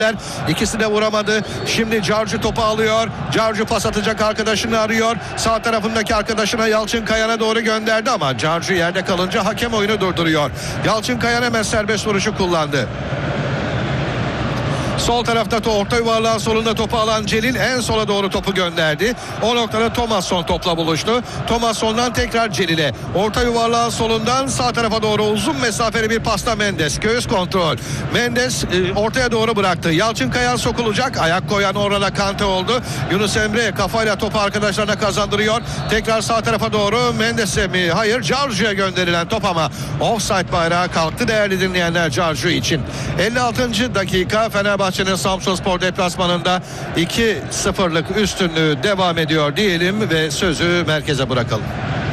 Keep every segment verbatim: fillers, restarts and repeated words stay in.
İkisi de vuramadı. Şimdi Carcu topu alıyor. Carcu pas atacak arkadaşını arıyor. Sağ tarafındaki arkadaşına Yalçın Kayan'a doğru gönderdi ama Carcu yerde kalınca hakem oyunu durduruyor. Yalçın Kayan hemen serbest vuruşu kullandı. Sol tarafta orta yuvarlağın solunda topu alan Celil en sola doğru topu gönderdi. O noktada Thomasson topla buluştu. Thomasson'dan tekrar Celil'e. Orta yuvarlağın solundan sağ tarafa doğru uzun mesafeli bir pasta Mendes. Göğüs kontrol. Mendes e, ortaya doğru bıraktı. Yalçın Kayan sokulacak. Ayak koyan orada Kante oldu. Yunus Emre kafayla topu arkadaşlarına kazandırıyor. Tekrar sağ tarafa doğru Mendes'e mi? Hayır, Carcu'ya gönderilen top ama offside bayrağı kalktı değerli dinleyenler Carcu için. elli altıncı dakika Fenerbahçe Samsunspor deplasmanında iki sıfırlık üstünlüğü devam ediyor diyelim ve sözü merkeze bırakalım.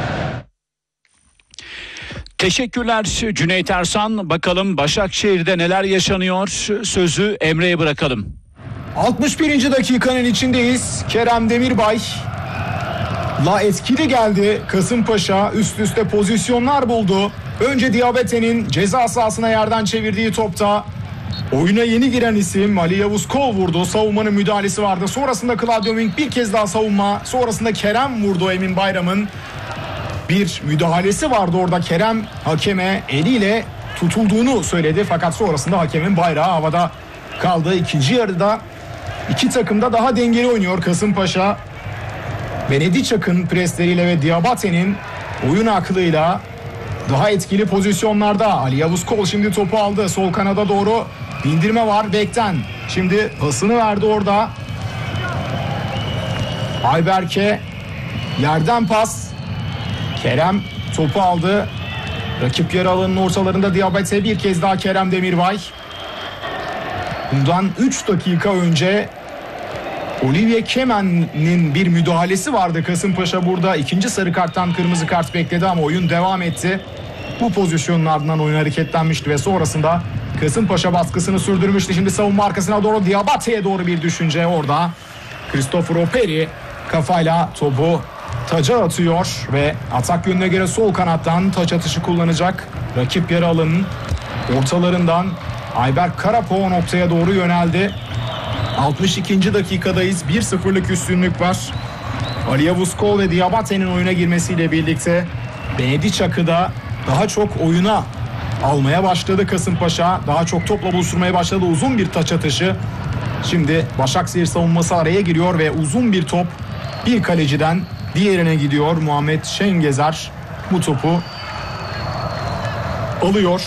Teşekkürler Cüneyt Ersan. Bakalım Başakşehir'de neler yaşanıyor? Sözü Emre'ye bırakalım. altmış birinci dakikanın içindeyiz. Kerem Demirbay la etkili geldi. Kasımpaşa üst üste pozisyonlar buldu. Önce Diabate'nin ceza sahasına yerden çevirdiği topta oyuna yeni giren isim Ali Yavuz Kol vurdu. Savunmanın müdahalesi vardı. Sonrasında Claudio Wink bir kez daha savunma. Sonrasında Kerem vurdu. Emin Bayram'ın bir müdahalesi vardı orada. Kerem hakeme eliyle tutulduğunu söyledi. Fakat sonrasında hakemin bayrağı havada kaldı. İkinci yarıda iki takım da daha dengeli oynuyor. Kasımpaşa Benedicak'ın presleriyle ve Diabate'nin oyun aklıyla daha etkili pozisyonlarda. Ali Yavuz Kol şimdi topu aldı. Sol kanada doğru bindirme var bekten. Şimdi pasını verdi orada. Ayberk'e yerden pas. Kerem topu aldı. Rakip yarı alanının ortalarında Diabate, bir kez daha Kerem Demirbay. Bundan üç dakika önce Olivier Kemen'in bir müdahalesi vardı. Kasımpaşa burada ikinci sarı karttan kırmızı kart bekledi ama oyun devam etti. Bu pozisyonun ardından oyun hareketlenmişti ve sonrasında Kasımpaşa baskısını sürdürmüştü. Şimdi savunma arkasına doğru Diabate'ye doğru bir düşünce orada. Cristoforo Peri kafayla topu taca atıyor ve atak yönüne göre sol kanattan taç atışı kullanacak. Rakip yarı alanının ortalarından Ayberk Karapo o noktaya doğru yöneldi. altmış ikinci dakikadayız. bir sıfırlık üstünlük var. Ali Yavuz Kol ve Diabate'nin oyuna girmesiyle birlikte Benedicak'ı da daha çok oyuna almaya başladı Kasımpaşa. Daha çok topla buluşturmaya başladı. Uzun bir taç atışı. Şimdi Başakşehir savunması araya giriyor ve uzun bir top bir kaleciden diğerine gidiyor. Muhammed Şengezer bu topu alıyor.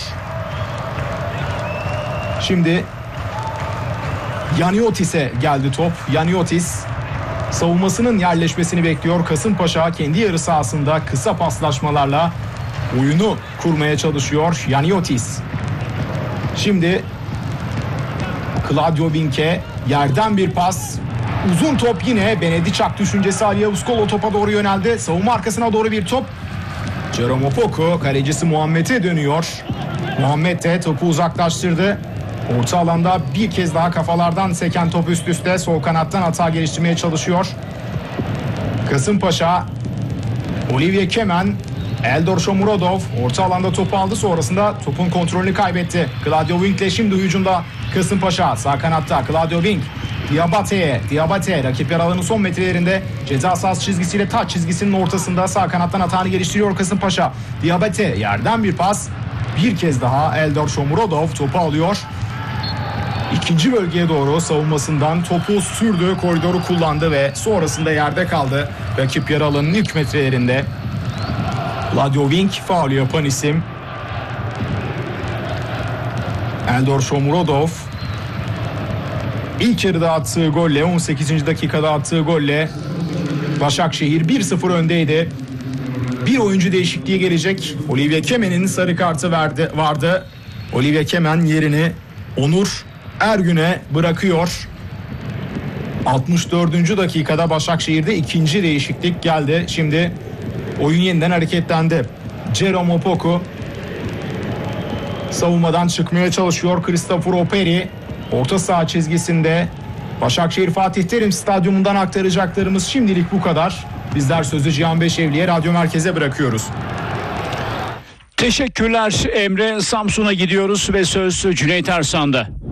Şimdi Yaniotis'e geldi top. Yaniotis savunmasının yerleşmesini bekliyor. Kasımpaşa kendi yarı sahasında kısa paslaşmalarla oyunu kurmaya çalışıyor. Yaniotis. Şimdi Claudio Wink'e yerden bir pas. Uzun top yine Benedicak düşüncesi. Ali Yavuz Kol o topa doğru yöneldi. Savunma arkasına doğru bir top. Jerome Opoku kalecisi Muhammed'e dönüyor. Muhammed de topu uzaklaştırdı. Orta alanda bir kez daha kafalardan seken top üst üste sol kanattan hata geliştirmeye çalışıyor. Kasımpaşa Olivier Kemen, Eldor Shomurodov orta alanda topu aldı, sonrasında topun kontrolünü kaybetti. Claudio Wink ile şimdi hücumda Kasımpaşa sağ kanatta. Claudio Wink Diabate'ye, Diabate rakip yer alanının son metrelerinde ceza sahası çizgisiyle taç çizgisinin ortasında sağ kanattan hatanı geliştiriyor Kasımpaşa. Diabate yerden bir pas, bir kez daha Eldor Shomurodov topu alıyor. İkinci bölgeye doğru savunmasından topu sürdü, koridoru kullandı ve sonrasında yerde kaldı. Rakip yarı alanının ilk metrelerinde. Claudio Wink faulü yapan isim. Eldor Shomurodov ilk yarıda attığı golle, on sekizinci dakikada attığı golle Başakşehir bir sıfır öndeydi. Bir oyuncu değişikliği gelecek. Olivier Kemen'in sarı kartı verdi, vardı. Olivier Kemen yerini Onur Ergün'e bırakıyor. altmış dördüncü dakikada Başakşehir'de ikinci değişiklik geldi. Şimdi oyun yeniden hareketlendi. Jerome Opoku savunmadan çıkmaya çalışıyor. Cristoforo Peri orta saha çizgisinde. Başakşehir Fatih Terim Stadyumundan aktaracaklarımız şimdilik bu kadar. Bizler sözü Cihan Beşevli'ye, Radyo Merkez'e bırakıyoruz. Teşekkürler Emre. Samsun'a gidiyoruz ve söz Cüneyt Ersan'da.